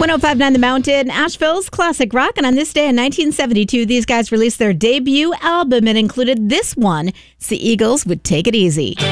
105.9 The Mountain, Asheville's classic rock. And on this day in 1972, these guys released their debut album and included this one. It's the Eagles with Take It Easy.